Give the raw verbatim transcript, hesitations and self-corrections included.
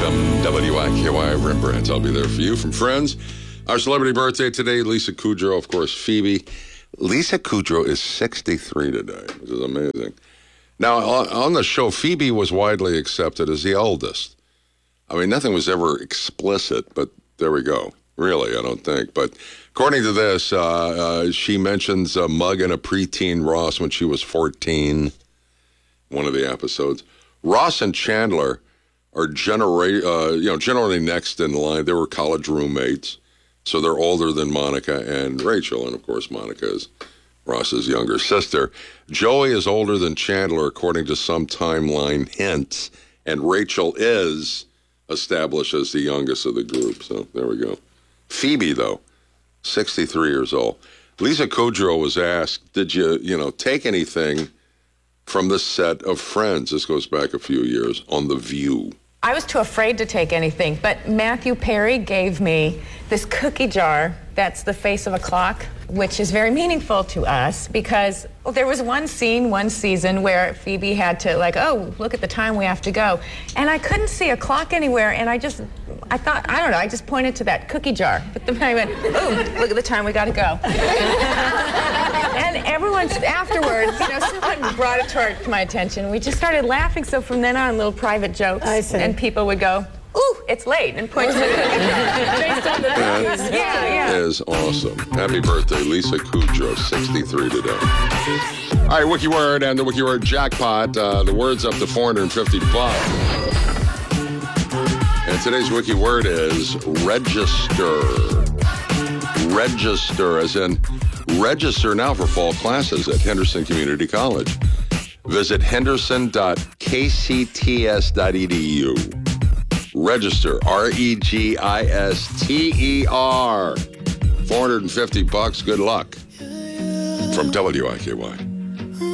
From W I K Y Rembrandt, I'll be there for you from Friends. Our celebrity birthday today, Lisa Kudrow, of course, Phoebe. Lisa Kudrow is sixty-three today, which is amazing. Now, on the show, Phoebe was widely accepted as the oldest. I mean, nothing was ever explicit, but there we go. Really, I don't think. But according to this, uh, uh, she mentions a mug and a preteen Ross when she was fourteen, one of the episodes. Ross and Chandler are genera- uh, you know, generally next in line. They were college roommates, so they're older than Monica and Rachel. And, of course, Monica is Ross's younger sister. Joey is older than Chandler, according to some timeline hints, and Rachel is established as the youngest of the group. So there we go. Phoebe, though, sixty-three years old. Lisa Kudrow was asked, did you, you know, take anything from the set of Friends? This goes back a few years, on The View. I was too afraid to take anything, but Matthew Perry gave me this cookie jar that's the face of a clock, which is very meaningful to us because well, there was one scene, one season where Phoebe had to like, oh, look at the time we have to go. And I couldn't see a clock anywhere, and I just, I thought, I don't know, I just pointed to that cookie jar. But then I went, oh, look at the time, we gotta go. And everyone afterwards, you know, someone brought it to, our, to my attention. We just started laughing, so from then on, little private jokes. I see. And people would go, ooh, it's late, and point to the cookie jar. Based on the cookies. Yeah, yeah. That is awesome. Happy birthday, Lisa Kudrow, sixty-three today. All right, Wiki Word and the Wiki Word jackpot. Uh, the word's up to four hundred fifty bucks. And today's Wiki Word is register. Register, as in register now for fall classes at Henderson Community College. Visit henderson dot k c t s dot e d u. Register, R E G I S T E R. four hundred fifty bucks. Good luck. From W I K Y.